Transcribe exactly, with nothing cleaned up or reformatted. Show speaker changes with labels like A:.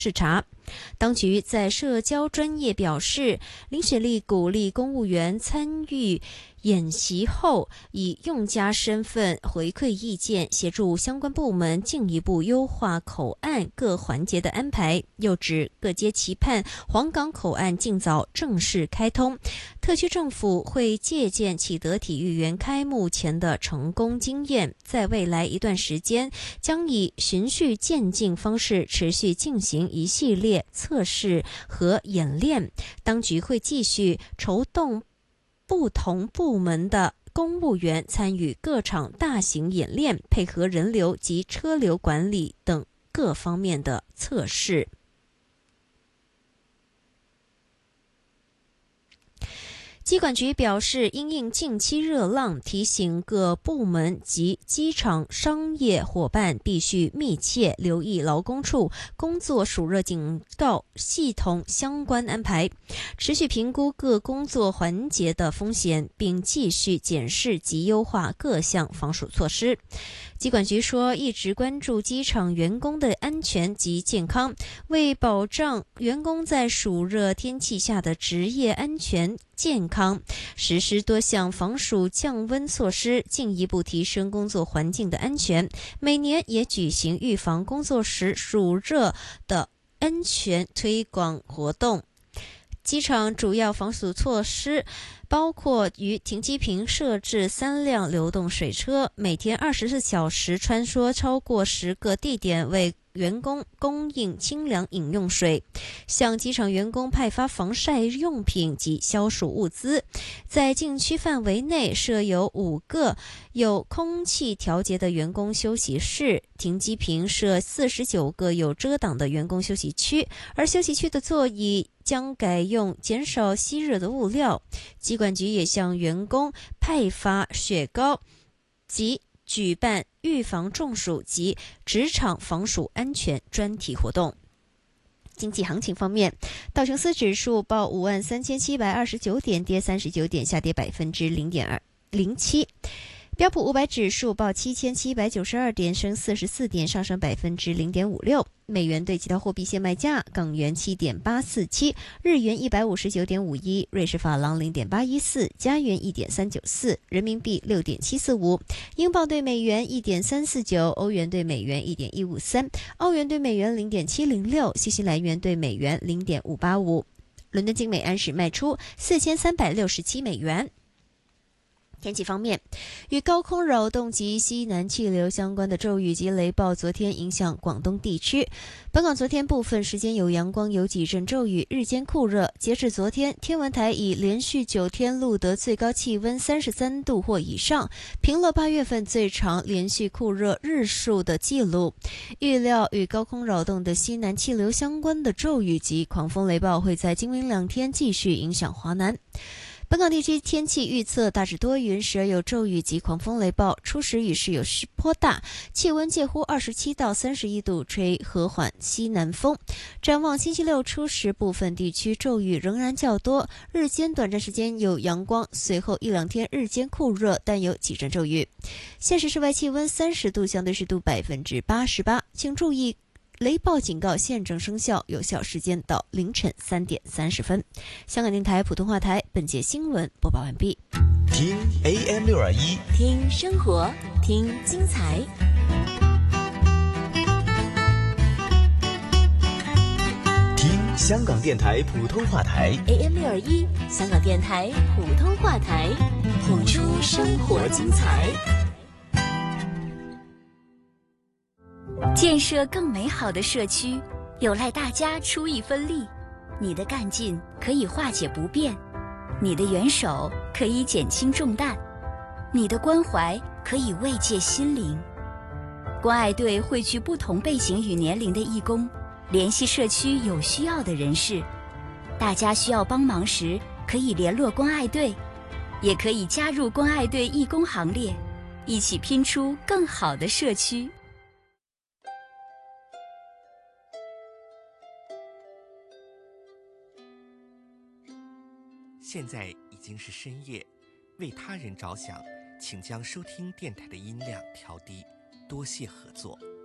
A: 视察。当局在社交专业表示，林雪莉鼓励公务员参与演习后，以用家身份回馈意见，协助相关部门进一步优化口岸各环节的安排。又指各界期盼黄港口岸尽早正式开通，特区政府会借鉴启德体育园开幕前的成功经验，在未来一段时间将以循序渐进方式持续进行一系列测试和演练。当局会继续筹动不同部门的公务员参与各场大型演练，配合人流及车流管理等各方面的测试。机管局表示，因应近期热浪，提醒各部门及机场商业伙伴必须密切留意劳工处工作暑热警告系统相关安排，持续评估各工作环节的风险，并继续检视及优化各项防暑措施。机管局说，一直关注机场员工的安全及健康，为保障员工在暑热天气下的职业安全健康，实施多项防暑降温措施，进一步提升工作环境的安全。每年也举行预防工作时暑热的安全推广活动。机场主要防暑措施包括于停机坪设置三辆流动水车，每天二十四小时穿梭超过十个地点，为员工供应清凉饮用水，向机场员工派发防晒用品及消暑物资。在禁区范围内设有五个有空气调节的员工休息室，停机坪设四十九个有遮挡的员工休息区，而休息区的座椅将改用减少吸热的物料。机管局也向员工派发雪糕及举办预防中暑及职场防暑安全专题活动。经济行情方面，道琼斯指数报五万三千七百二十九点，跌三十九点，下跌百分之零点二零七。标普五百指数报七千七百九十二点，升四十四点，上升百分之零点五六。美元对其他货币现卖价：港元七点八四七，日元一百五十九点五一，瑞士法郎零点八一四，加元一点三九四，人民币六点七四五，英镑对美元一点三四九，欧元对美元一点一五三，澳元对美元零点七零六，新西兰元对美元零点五八五。伦敦金每安士卖出四千三百六十七美元。天气方面，与高空扰动及西南气流相关的骤雨及雷暴昨天影响广东地区。本港昨天部分时间有阳光，有几阵骤雨，日间酷热。截至昨天，天文台已连续九天录得最高气温三十三度或以上，平了八月份最长连续酷热日数的记录。预料与高空扰动的西南气流相关的骤雨及狂风雷暴会在今明两天继续影响华南。本港地区天气预测大致多云，时而有骤雨及狂风雷暴，初时雨势有时颇大，气温介乎二十七到三十一度，吹和缓西南风。展望星期六初时，部分地区骤雨仍然较多，日间短暂时间有阳光，随后一两天日间酷热，但有几阵骤雨。现时室外气温三十度，相对湿度百分之八十八，请注意雷暴警告现正生效，有效时间到凌晨三点三十分。香港电台普通话台本节新闻播报完毕。
B: 听 A M 六二一，
C: 听生活，听精彩。
B: 听香港电台普通话台
C: A M 六二一，香港电台普通话台，谱出生活精彩。建设更美好的社区，有赖大家出一分力。你的干劲可以化解不便，你的援手可以减轻重担，你的关怀可以慰藉心灵。关爱队汇聚不同背景与年龄的义工，联系社区有需要的人士。大家需要帮忙时，可以联络关爱队，也可以加入关爱队义工行列，一起拼出更好的社区。
D: 现在已经是深夜，为他人着想，请将收听电台的音量调低，多谢合作。